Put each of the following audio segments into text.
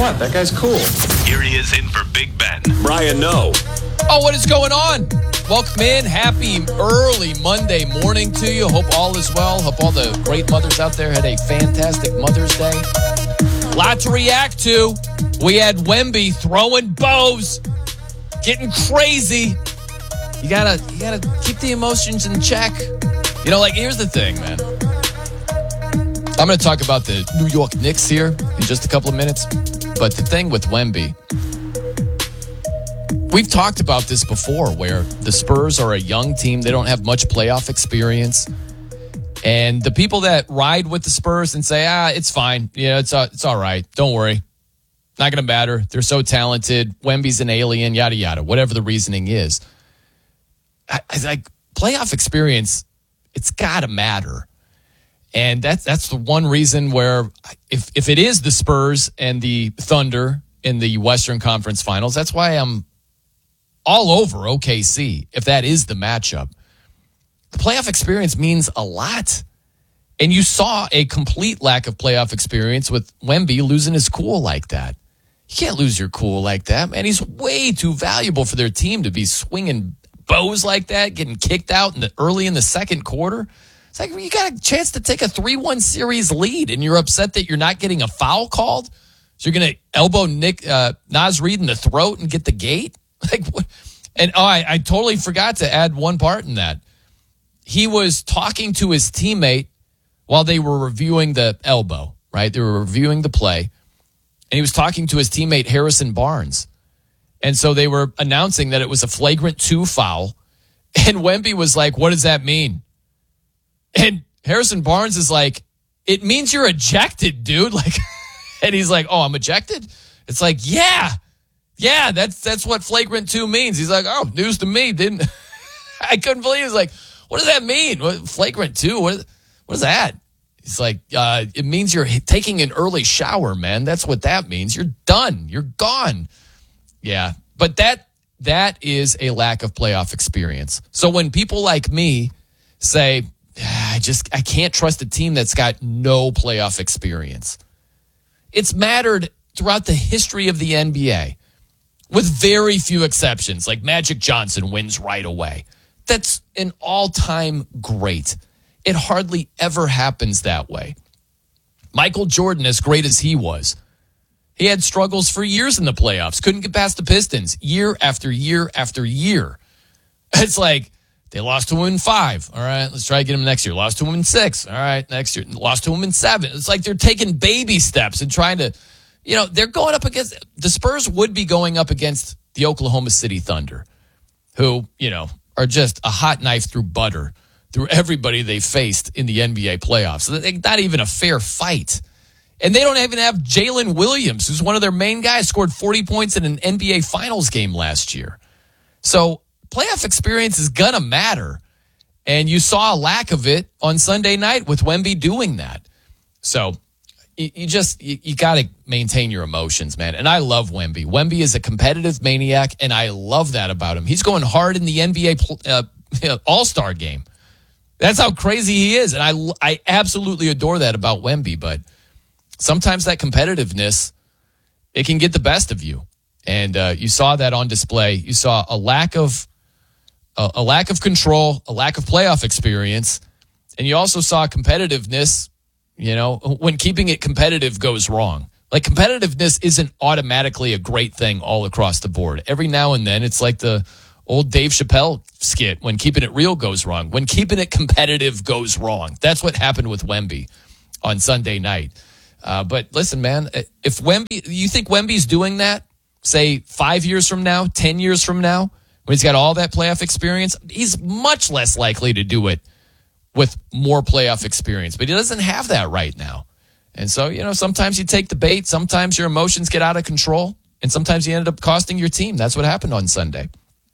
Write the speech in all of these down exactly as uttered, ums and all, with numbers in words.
what? That guy's cool. Here he is in for Big Ben. Brian Noe. Oh, what is going on? Welcome in. Happy early Monday morning to you. Hope all is well. Hope all the great mothers out there had a fantastic Mother's Day. Lot to react to. We had Wemby throwing bows, getting crazy. You gotta, you gotta keep the emotions in check. You know, like, here's the thing, man. I'm going to talk about the New York Knicks here in just a couple of minutes. But the thing with Wemby, we've talked about this before, where the Spurs are a young team. They don't have much playoff experience. And the people that ride with the Spurs and say, ah, it's fine. Yeah, it's, uh, it's all right. Don't worry. Not going to matter. They're so talented. Wemby's an alien, yada, yada, whatever the reasoning is. I, I like playoff experience, it's got to matter. And that's that's the one reason where if if it is the Spurs and the Thunder in the Western Conference Finals, that's why I'm all over O K C, if that is the matchup. The playoff experience means a lot. And you saw a complete lack of playoff experience with Wemby losing his cool like that. You can't lose your cool like that, man. He's way too valuable for their team to be swinging bows like that, getting kicked out in the early in the second quarter. It's like you got a chance to take a three one series lead, and you're upset that you're not getting a foul called? So you're going to elbow Nick uh, Naz Reid in the throat and get the gate? Like, what? And oh, I, I totally forgot to add one part in that. He was talking to his teammate while they were reviewing the elbow, right? They were reviewing the play, and he was talking to his teammate Harrison Barnes. And so they were announcing that it was a flagrant two foul, and Wemby was like, what does that mean? And Harrison Barnes is like, it means you're ejected, dude. Like, and he's like, oh, I'm ejected? It's like, yeah, yeah, that's that's what flagrant two means. He's like, oh, news to me. Didn't I couldn't believe it. He's like, what does that mean? What, flagrant two? What, what is that? He's like, uh, it means you're taking an early shower, man. That's what that means. You're done. You're gone. Yeah, but that that is a lack of playoff experience. So when people like me say, I just I can't trust a team that's got no playoff experience. It's mattered throughout the history of the N B A, with very few exceptions, like Magic Johnson wins right away. That's an all-time great. It hardly ever happens that way. Michael Jordan, as great as he was, he had struggles for years in the playoffs. Couldn't get past the Pistons year after year after year. It's like, they lost to him in five. All right, let's try to get him next year. Lost to him in six. All right, next year. Lost to him in seven. It's like they're taking baby steps and trying to, you know, they're going up against, the Spurs would be going up against the Oklahoma City Thunder, who, you know, are just a hot knife through butter through everybody they faced in the N B A playoffs. So not even a fair fight. And they don't even have Jalen Williams, who's one of their main guys, scored forty points in an N B A Finals game last year. So playoff experience is going to matter. And you saw a lack of it on Sunday night with Wemby doing that. So you, you just, you, you got to maintain your emotions, man. And I love Wemby. Wemby is a competitive maniac, and I love that about him. He's going hard in the N B A uh, All-Star game. That's how crazy he is. And I, I absolutely adore that about Wemby. But sometimes that competitiveness, it can get the best of you. And uh, you saw that on display. You saw a lack of a, a lack of control, a lack of playoff experience, and you also saw competitiveness, you know, when keeping it competitive goes wrong. Like, competitiveness isn't automatically a great thing all across the board. Every now and then, it's like the old Dave Chappelle skit, when keeping it real goes wrong. When keeping it competitive goes wrong. That's what happened with Wemby on Sunday night. Uh, but listen, man, if Wemby, you think Wemby's doing that, say five years from now, ten years from now, when he's got all that playoff experience, he's much less likely to do it with more playoff experience. But he doesn't have that right now. And so, you know, sometimes you take the bait, sometimes your emotions get out of control, and sometimes you ended up costing your team. That's what happened on Sunday.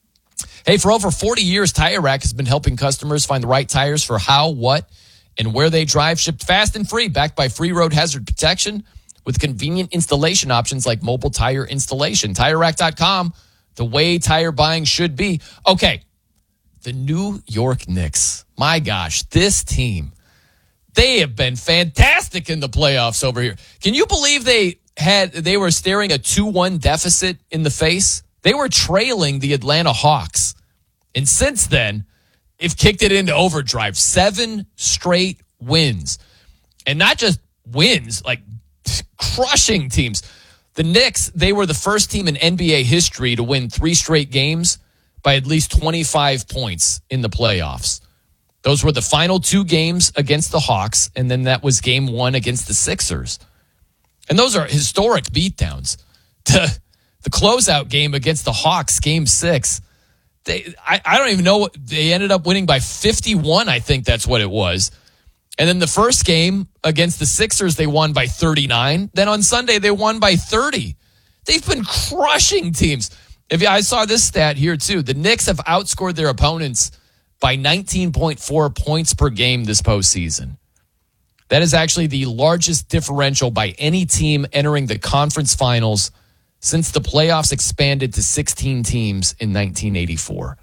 Hey, for over forty years, Tire Rack has been helping customers find the right tires for how, what, and where they drive, shipped fast and free, backed by free road hazard protection with convenient installation options like mobile tire installation. Tire Rack dot com, the way tire buying should be. Okay, the New York Knicks. My gosh, this team, they have been fantastic in the playoffs over here. Can you believe they had they were staring a two one deficit in the face. They were trailing the Atlanta Hawks. And since then, they've kicked it into overdrive. Seven straight wins. And not just wins, like crushing teams. The Knicks, they were the first team in N B A history to win three straight games by at least twenty-five points in the playoffs. Those were the final two games against the Hawks, and then that was game one against the Sixers. And those are historic beatdowns. The, the closeout game against the Hawks, game six, they I, I don't even know what they ended up winning by fifty-one, I think that's what it was. And then the first game against the Sixers, they won by thirty-nine. Then on Sunday, they won by thirty. They've been crushing teams. If I saw this stat here too, the Knicks have outscored their opponents by nineteen point four points per game this postseason. That is actually the largest differential by any team entering the conference finals since the playoffs expanded to sixteen teams in nineteen eighty-four.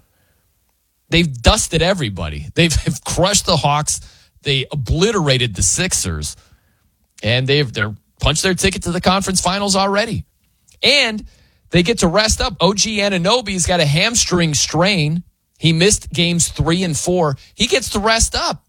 They've dusted everybody. They've crushed the Hawks. They obliterated the Sixers. And they've they're punched their ticket to the conference finals already. And they get to rest up. O G Anunoby's got a hamstring strain. He missed games three and four. He gets to rest up.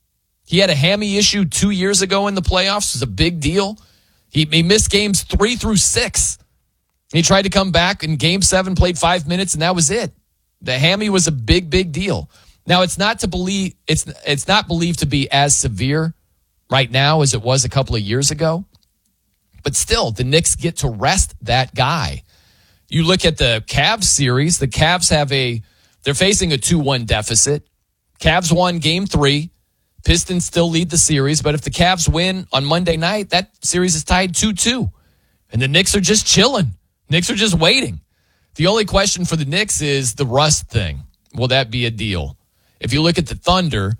He had a hammy issue two years ago in the playoffs. It was a big deal. He, he missed games three through six. He tried to come back in game seven, played five minutes, and that was it. The hammy was a big, big deal. Now, it's not to believe it's it's not believed to be as severe right now as it was a couple of years ago. But still, the Knicks get to rest that guy. You look at the Cavs series, the Cavs have a they're facing a two one deficit. Cavs won game three. Pistons still lead the series, but if the Cavs win on Monday night, that series is tied two two. And the Knicks are just chilling. Knicks are just waiting. The only question for the Knicks is the rust thing. Will that be a deal? If you look at the Thunder,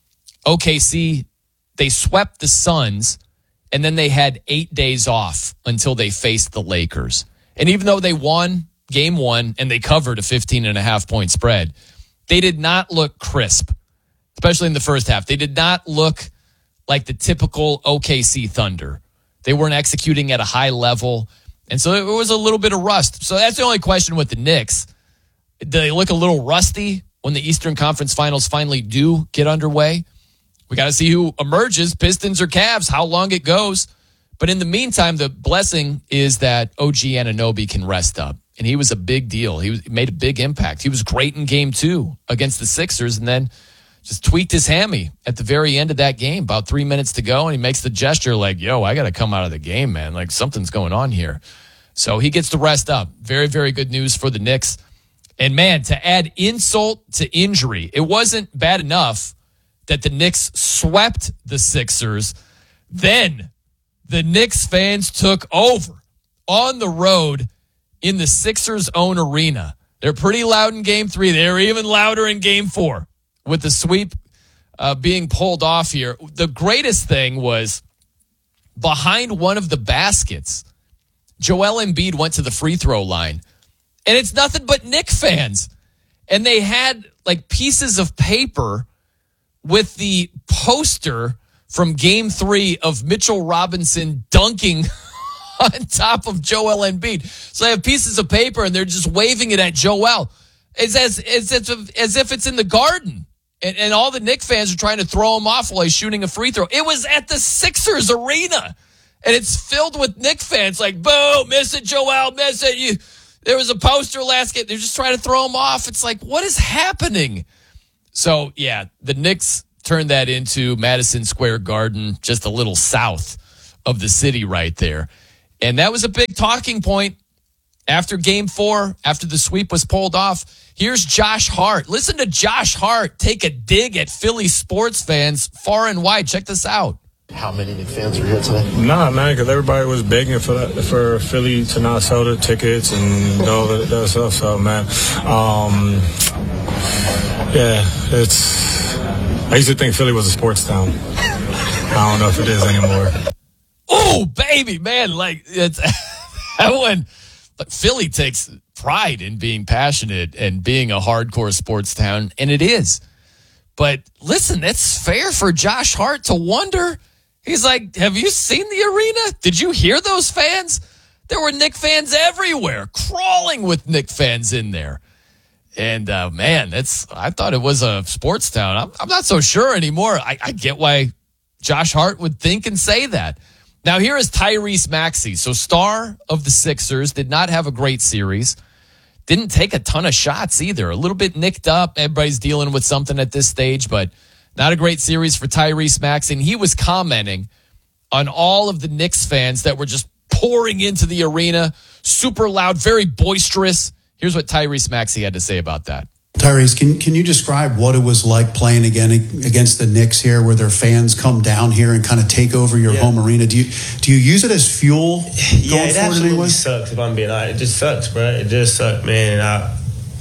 O K C, they swept the Suns, and then they had eight days off until they faced the Lakers. And even though they won game one and they covered a fifteen and a half point spread, they did not look crisp, especially in the first half. They did not look like the typical O K C Thunder. They weren't executing at a high level. And so it was a little bit of rust. So that's the only question with the Knicks. Do they look a little rusty when the Eastern Conference Finals finally do get underway? We got to see who emerges, Pistons or Cavs, how long it goes. But in the meantime, the blessing is that O G Anunoby can rest up. And he was a big deal. He, was, he made a big impact. He was great in game two against the Sixers and then just tweaked his hammy at the very end of that game, about three minutes to go. And he makes the gesture like, yo, I got to come out of the game, man. Like something's going on here. So he gets to rest up. Very, very good news for the Knicks. And man, to add insult to injury, it wasn't bad enough that the Knicks swept the Sixers. Then the Knicks fans took over on the road in the Sixers' own arena. They're pretty loud in game three. They're even louder in game four with the sweep uh, being pulled off here. The greatest thing was behind one of the baskets, Joel Embiid went to the free throw line. And it's nothing but Knick fans. And they had like pieces of paper with the poster from game three of Mitchell Robinson dunking on top of Joel Embiid. So they have pieces of paper and they're just waving it at Joel. It's as, as, as, as if it's in the Garden. And, and all the Knick fans are trying to throw him off while he's shooting a free throw. It was at the Sixers arena. And it's filled with Knick fans like, boo, miss it, Joel, miss it. You, there was a poster last game. They're just trying to throw him off. It's like, what is happening? So, yeah, the Knicks turned that into Madison Square Garden, just a little south of the city right there. And that was a big talking point after game four, after the sweep was pulled off. Here's Josh Hart. Listen to Josh Hart take a dig at Philly sports fans far and wide. Check this out. How many Knicks fans were here today? Nah, man, because everybody was begging for that, for Philly to not sell the tickets and all that, that stuff. So, man, um, yeah, it's. I used to think Philly was a sports town. I don't know if it is anymore. Oh, baby, man, like it's that one. But Philly takes pride in being passionate and being a hardcore sports town, and it is. But listen, it's fair for Josh Hart to wonder, He's like, have you seen the arena? Did you hear those fans? There were Knick fans everywhere, crawling with Knick fans in there. And, uh, man, that's, I thought it was a sports town. I'm, I'm not so sure anymore. I, I get why Josh Hart would think and say that. Now, here is Tyrese Maxey. So, star of the Sixers, did not have a great series. Didn't take a ton of shots either. A little bit nicked up. Everybody's dealing with something at this stage, but not a great series for Tyrese Maxey. And he was commenting on all of the Knicks fans that were just pouring into the arena, super loud, very boisterous. Here's what Tyrese Maxey had to say about that. Tyrese, can can you describe what it was like playing again against the Knicks here, where their fans come down here and kind of take over your yeah. home arena? Do you do you use it as fuel going yeah, it forward absolutely anyway? Sucks if I'm being honest. It just sucks, bro. It just sucks, man. I,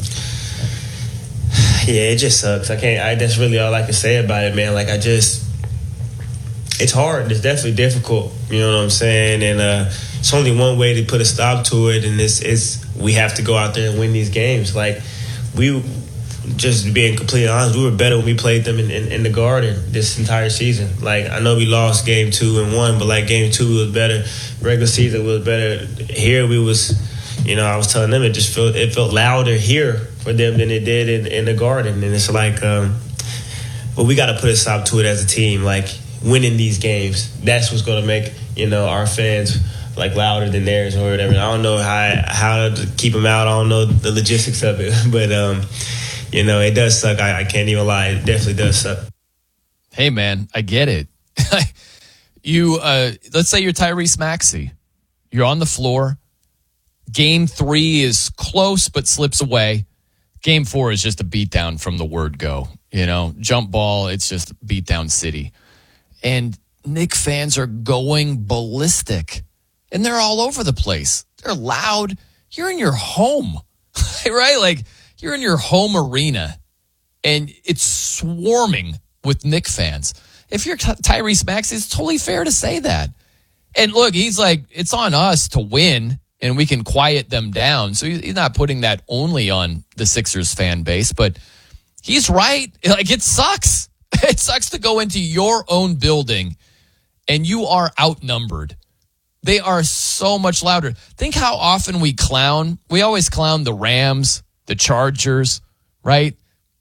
yeah, it just sucks. I can't. I, that's really all I can say about it, man. Like I just, it's hard. It's definitely difficult. You know what I'm saying? And uh, it's only one way to put a stop to it, and it's it's we have to go out there and win these games. Like we. Just being completely honest, we were better when we played them in, in, in the Garden this entire season. Like, I know we lost game two and one, but, like, game two was better. Regular season was better. Here we was, you know, I was telling them it just felt, it felt louder here for them than it did in, in the Garden. And it's like, um, but we got to put a stop to it as a team. Like, winning these games, that's what's going to make, you know, our fans like louder than theirs or whatever. I don't know how how to keep them out. I don't know the logistics of it, but um, you know, it does suck. I, I can't even lie. It definitely does suck. Hey, man, I get it. you, uh, let's say you're Tyrese Maxey. You're on the floor. Game three is close but slips away. Game four is just a beatdown from the word go. You know, jump ball, it's just beatdown city. And Knick fans are going ballistic. And they're all over the place. They're loud. You're in your home, right? Like, you're in your home arena, and it's swarming with Knick fans. If you're Ty- Tyrese Maxey, it's totally fair to say that. And look, he's like, it's on us to win, and we can quiet them down. So he's not putting that only on the Sixers fan base, but he's right. Like, it sucks. It sucks to go into your own building, and you are outnumbered. They are so much louder. Think how often we clown. We always clown the Rams, the Chargers, right?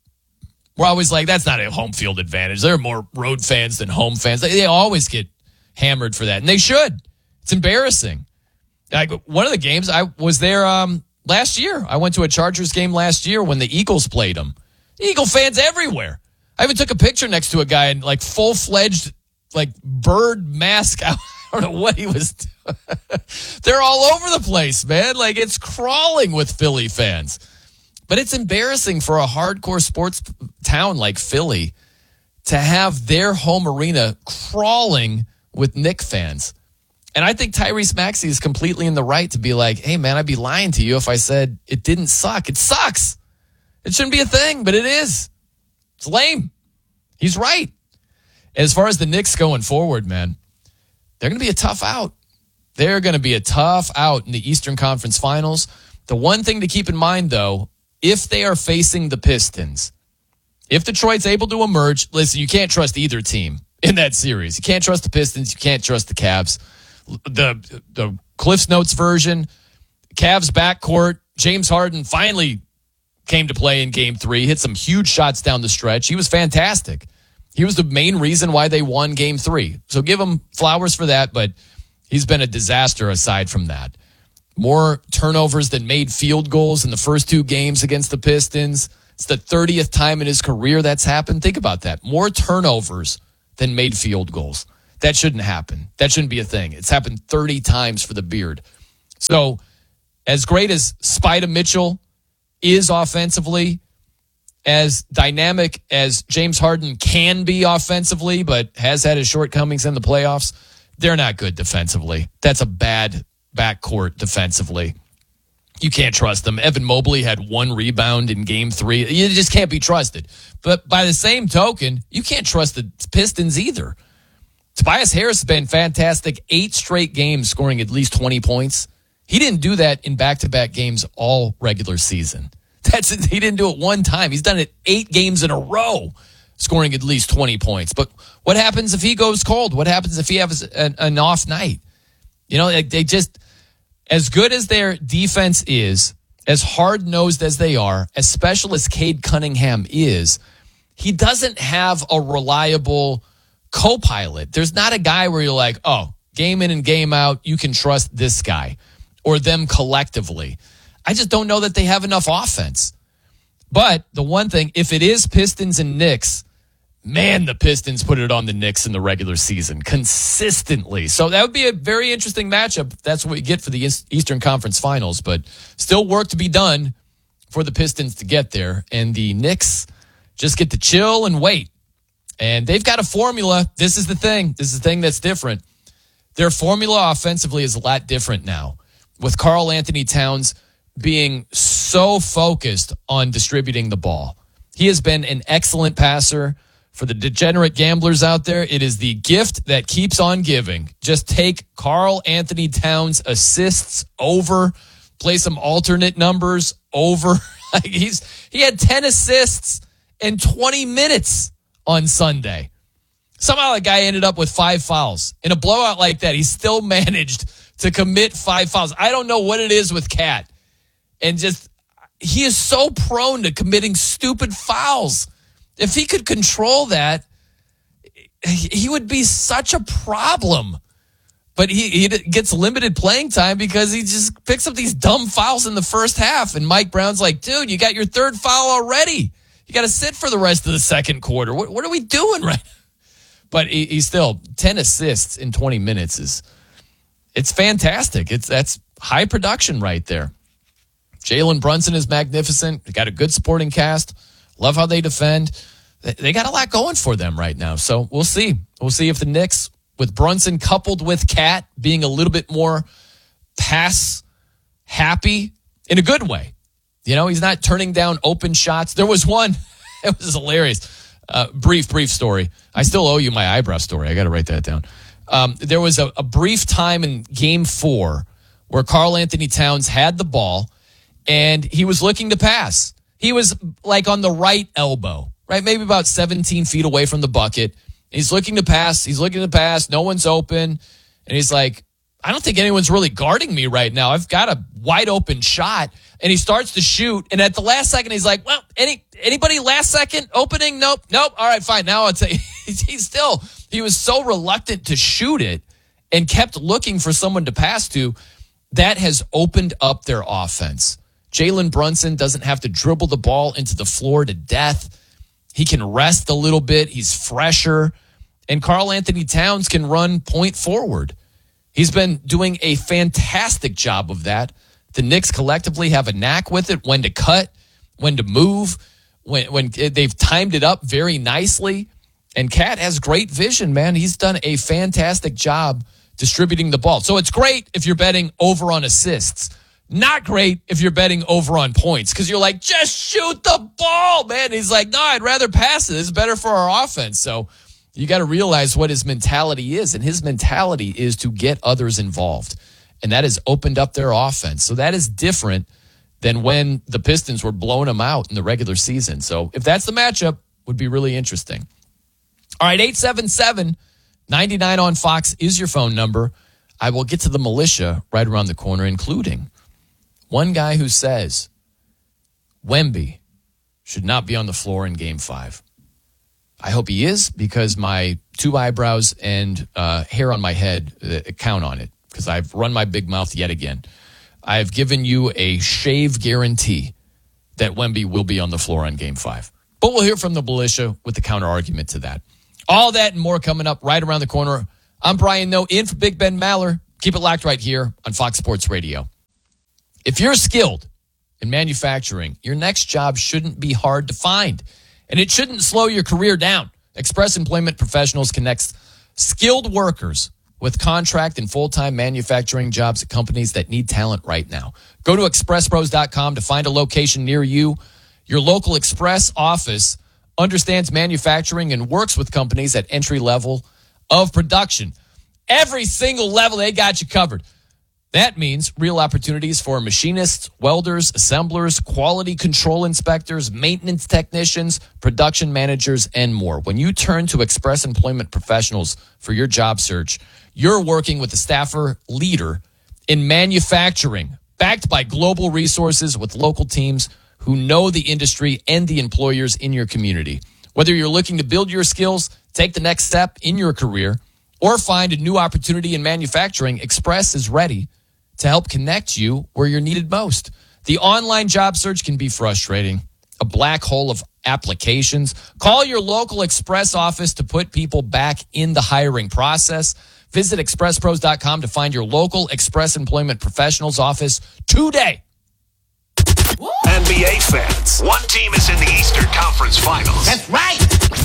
We're always like, that's not a home field advantage. There are more road fans than home fans. They, they always get hammered for that, and they should. It's embarrassing. Like, one of the games, I was there um, last year. I went to a Chargers game last year when the Eagles played them. Eagle fans everywhere. I even took a picture next to a guy in like full-fledged like bird mask. I don't know what he was doing. They're all over the place, man. Like, it's crawling with Philly fans. But it's embarrassing for a hardcore sports town like Philly to have their home arena crawling with Knick fans. And I think Tyrese Maxey is completely in the right to be like, hey, man, I'd be lying to you if I said it didn't suck. It sucks. It shouldn't be a thing, but it is. It's lame. He's right. As far as the Knicks going forward, man, they're going to be a tough out. They're going to be a tough out in the Eastern Conference Finals. The one thing to keep in mind, though, if they are facing the Pistons, if Detroit's able to emerge, listen, you can't trust either team in that series. You can't trust the Pistons. You can't trust the Cavs. The, the Cliff's Notes version, Cavs backcourt, James Harden finally came to play in game three, hit some huge shots down the stretch. He was fantastic. He was the main reason why they won game three. So give him flowers for that, but he's been a disaster aside from that. More turnovers than made field goals in the first two games against the Pistons. It's the thirtieth time in his career that's happened. Think about that. More turnovers than made field goals. That shouldn't happen. That shouldn't be a thing. It's happened thirty times for the Beard. So as great as Spida Mitchell is offensively, as dynamic as James Harden can be offensively, but has had his shortcomings in the playoffs, they're not good defensively. That's a bad backcourt defensively. You can't trust them. Evan Mobley had one rebound in game three. You just can't be trusted. But by the same token, you can't trust the Pistons either. Tobias Harris has been fantastic. Eight straight games scoring at least twenty points. He didn't do that in back-to-back games all regular season. That's He didn't do it one time. He's done it eight games in a row, scoring at least twenty points. But What happens if he goes cold? What happens if he has an, an off night? You know, like they just, as good as their defense is, as hard-nosed as they are, as special as Cade Cunningham is, he doesn't have a reliable co-pilot. There's not a guy where you're like, oh, game in and game out, you can trust this guy or them collectively. I just don't know that they have enough offense. But the one thing, if it is Pistons and Knicks, man, the Pistons put it on the Knicks in the regular season consistently. So that would be a very interesting matchup. That's what we get for the Eastern Conference Finals, but still work to be done for the Pistons to get there. And the Knicks just get to chill and wait. And they've got a formula. This is the thing. This is the thing that's different. Their formula offensively is a lot different now, with Karl Anthony Towns being so focused on distributing the ball. He has been an excellent passer. For the degenerate gamblers out there, it is the gift that keeps on giving. Just take Karl Anthony Towns assists over, play some alternate numbers over. He's he had ten assists in twenty minutes on Sunday. Somehow the guy ended up with five fouls. In a blowout like that, he still managed to commit five fouls. I don't know what it is with Cat. And just, he is so prone to committing stupid fouls. If he could control that, he would be such a problem. But he, he gets limited playing time because he just picks up these dumb fouls in the first half. And Mike Brown's like, dude, you got your third foul already. You got to sit for the rest of the second quarter. What, what are we doing right now? But he, he's still ten assists in twenty minutes. Is It's fantastic. It's That's high production right there. Jalen Brunson is magnificent. They got a good supporting cast. Love how they defend. They got a lot going for them right now. So we'll see. We'll see if the Knicks, with Brunson coupled with Cat being a little bit more pass happy in a good way. You know, he's not turning down open shots. There was one, it was hilarious. Uh, brief, brief story. I still owe you my eyebrow story. I got to write that down. Um, there was a, a brief time in game four where Karl Anthony Towns had the ball and he was looking to pass. He was like on the right elbow, right? Maybe about seventeen feet away from the bucket. He's looking to pass. He's looking to pass. No one's open. And he's like, I don't think anyone's really guarding me right now. I've got a wide open shot. And he starts to shoot. And at the last second, he's like, well, any anybody last second opening? Nope. Nope. All right, fine. Now it's a, he's still, he was so reluctant to shoot it and kept looking for someone to pass to. That has opened up their offense. Jalen Brunson doesn't have to dribble the ball into the floor to death. He can rest a little bit. He's fresher. And Karl Anthony Towns can run point forward. He's been doing a fantastic job of that. The Knicks collectively have a knack with it, when to cut, when to move, when when they've timed it up very nicely. And Cat has great vision, man. He's done a fantastic job distributing the ball. So it's great if you're betting over on assists. Not great if you're betting over on points, because you're like, just shoot the ball, man. And he's like, no, I'd rather pass it. It's better for our offense. So you got to realize what his mentality is. And his mentality is to get others involved. And that has opened up their offense. So that is different than when the Pistons were blowing them out in the regular season. So if that's the matchup, would be really interesting. All right, eight seven seven, nine nine on Fox is your phone number. I will get to the militia right around the corner, including one guy who says Wemby should not be on the floor in game five. I hope he is, because my two eyebrows and uh, hair on my head uh, count on it, because I've run my big mouth yet again. I've given you a shave guarantee that Wemby will be on the floor on game five. But we'll hear from the militia with the counter argument to that. All that and more coming up right around the corner. I'm Brian Noe, in for Big Ben Maller. Keep it locked right here on Fox Sports Radio. If you're skilled in manufacturing, your next job shouldn't be hard to find, and it shouldn't slow your career down. Express Employment Professionals connects skilled workers with contract and full-time manufacturing jobs at companies that need talent right now. Go to express pros dot com to find a location near you. Your local Express office understands manufacturing and works with companies at entry level of production. Every single level, they got you covered. That means real opportunities for machinists, welders, assemblers, quality control inspectors, maintenance technicians, production managers, and more. When you turn to Express Employment Professionals for your job search, you're working with a staffer leader in manufacturing, backed by global resources with local teams who know the industry and the employers in your community. Whether you're looking to build your skills, take the next step in your career, or find a new opportunity in manufacturing, Express is ready to help connect you where you're needed most. The online job search can be frustrating, a black hole of applications. Call your local Express office to put people back in the hiring process. Visit express pros dot com to find your local Express Employment Professionals office today. N B A fans, one team is in the Eastern Conference Finals. That's right.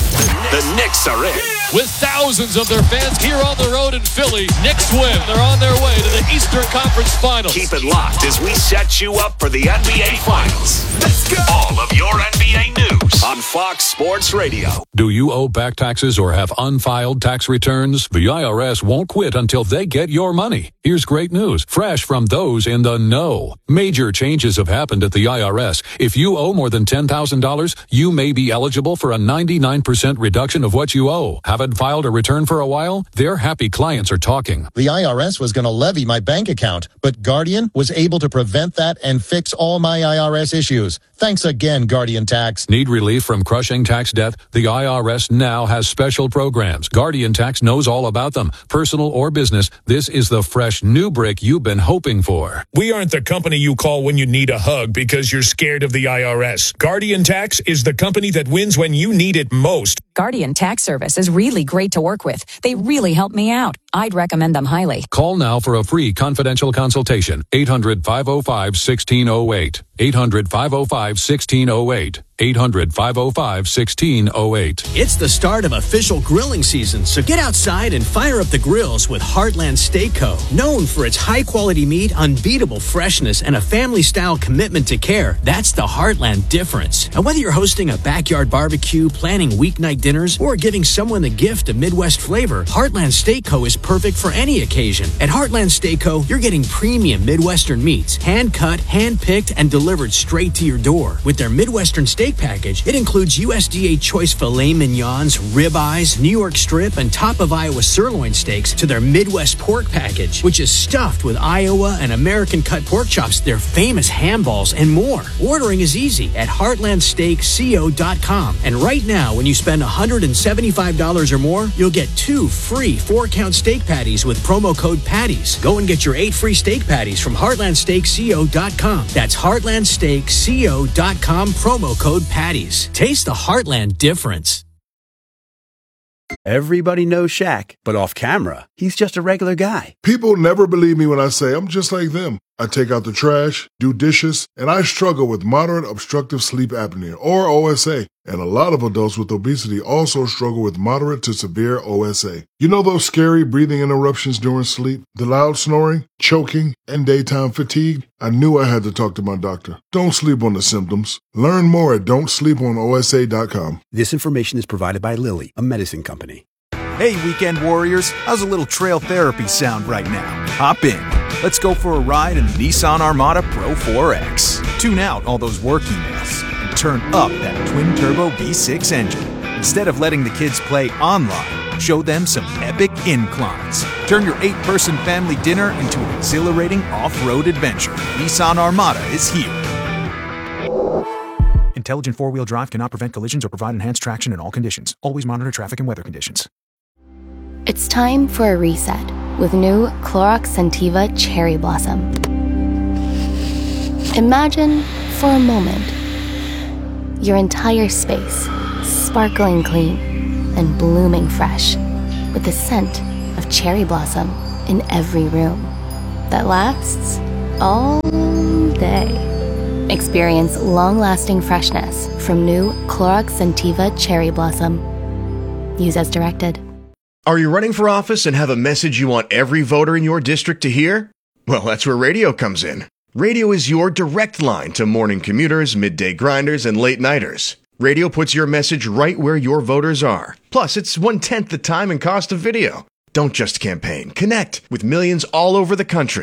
The Knicks are in. With thousands of their fans here on the road in Philly, Knicks win. They're on their way to the Eastern Conference Finals. Keep it locked as we set you up for the N B A Finals. Let's go. All of your N B A news on Fox Sports Radio. Do you owe back taxes or have unfiled tax returns? The I R S won't quit until they get your money. Here's great news, fresh from those in the know. Major changes have happened at the I R S. If you owe more than ten thousand dollars, you may be eligible for a ninety-nine percent reduction of what you owe. Haven't filed a return for a while? Their happy clients are talking. The I R S was going to levy my bank account, but Guardian was able to prevent that and fix all my I R S issues. Thanks again, Guardian Tax. Need relief from crushing tax debt? The I R S now has special programs. Guardian Tax knows all about them. Personal or business, this is the fresh new brick you've been hoping for. We aren't the company you call when you need a hug because you're scared of the I R S. Guardian Tax is the company that wins when you need it most. Guardian Tax Service is really great to work with. They really helped me out. I'd recommend them highly. Call now for a free confidential consultation. eight hundred, five oh five, one six oh eight. eight hundred, five oh five, one six oh eight. eight hundred, five oh five, one six oh eight. It's the start of official grilling season, so get outside and fire up the grills with Heartland Steak Co. Known for its high-quality meat, unbeatable freshness, and a family-style commitment to care, that's the Heartland difference. And whether you're hosting a backyard barbecue, planning weeknight dinners, or giving someone the gift of Midwest flavor, Heartland Steak Co. is perfect for any occasion. At Heartland Steak Co., you're getting premium Midwestern meats, hand-cut, hand-picked, and delivered straight to your door. With their Midwestern steak package, it includes U S D A choice filet mignons, ribeyes, New York strip, and top of Iowa sirloin steaks to their Midwest pork package, which is stuffed with Iowa and American cut pork chops, their famous ham balls, and more. Ordering is easy at heartland steak co dot com. And right now, when you spend one hundred seventy-five dollars or more, you'll get two free four-count steak patties with promo code PATTIES. Go and get your eight free steak patties from heartland steak co dot com. That's heartland steak co dot com, promo code PATTIES. Taste the Heartland difference. Everybody knows Shaq, but off camera, he's just a regular guy. People never believe me when I say I'm just like them. I take out the trash, do dishes, and I struggle with moderate obstructive sleep apnea, or O S A. And a lot of adults with obesity also struggle with moderate to severe O S A. You know those scary breathing interruptions during sleep, the loud snoring, choking, and daytime fatigue? I knew I had to talk to my doctor. Don't sleep on the symptoms. Learn more at don't sleep on O S A dot com. This information is provided by Lilly, a medicine company. Hey, weekend warriors, how's a little trail therapy sound right now? Hop in. Let's go for a ride in the Nissan Armada Pro four X. Tune out all those work emails and turn up that twin-turbo V six engine. Instead of letting the kids play online, show them some epic inclines. Turn your eight-person family dinner into an exhilarating off-road adventure. Nissan Armada is here. Intelligent four-wheel drive cannot prevent collisions or provide enhanced traction in all conditions. Always monitor traffic and weather conditions. It's time for a reset with new Clorox Scentiva Cherry Blossom. Imagine, for a moment, your entire space sparkling clean and blooming fresh with the scent of cherry blossom in every room that lasts all day. Experience long-lasting freshness from new Clorox Scentiva Cherry Blossom. Use as directed. Are you running for office and have a message you want every voter in your district to hear? Well, that's where radio comes in. Radio is your direct line to morning commuters, midday grinders, and late-nighters. Radio puts your message right where your voters are. Plus, it's one-tenth the time and cost of video. Don't just campaign. Connect with millions all over the country.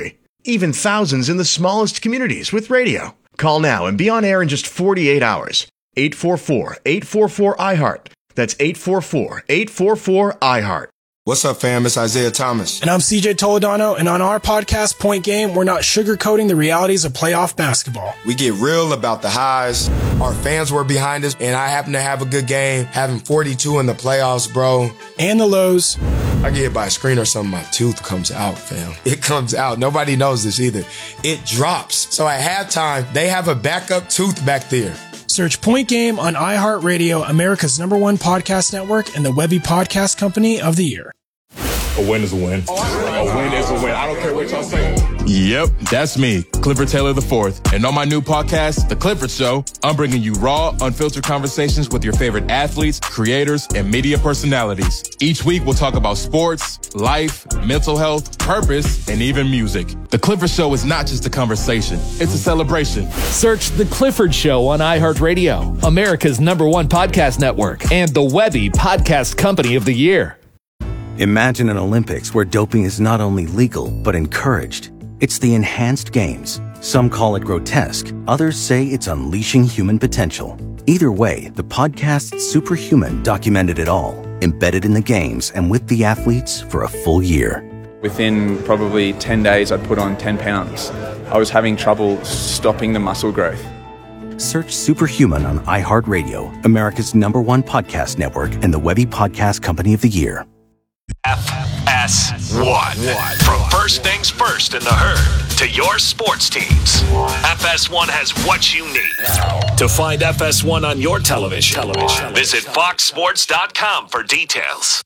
even thousands in the smallest communities with radio. Call now and be on air in just forty-eight hours. eight four four, eight four four, I heart. That's eight four four, eight four four, I heart. What's up, fam? It's Isaiah Thomas. And I'm C J Toledano, and on our podcast, Point Game, we're not sugarcoating the realities of playoff basketball. We get real about the highs. Our fans were behind us, and I happen to have a good game, having forty-two in the playoffs, bro. And the lows. I get hit by a screen or something, my tooth comes out, fam. It comes out. Nobody knows this either. It drops. So at halftime, they have a backup tooth back there. Search Point Game on iHeartRadio, America's number one podcast network, and the Webby Podcast Company of the Year. A win is a win. A win is a win. I don't care what y'all say. Yep, that's me, Clifford Taylor the fourth. And on my new podcast, The Clifford Show, I'm bringing you raw, unfiltered conversations with your favorite athletes, creators, and media personalities. Each week, we'll talk about sports, life, mental health, purpose, and even music. The Clifford Show is not just a conversation, it's a celebration. Search The Clifford Show on iHeartRadio, America's number one podcast network, and the Webby Podcast Company of the Year. Imagine an Olympics where doping is not only legal, but encouraged. It's the enhanced games. Some call it grotesque. Others say it's unleashing human potential. Either way, the podcast Superhuman documented it all, embedded in the games and with the athletes for a full year. Within probably ten days, I'd put on ten pounds. I was having trouble stopping the muscle growth. Search Superhuman on iHeartRadio, America's number one podcast network, and the Webby Podcast Company of the Year. F S one. From first things first in the herd to your sports teams, F S one has what you need. To find F S one on your television, television. visit fox sports dot com for details.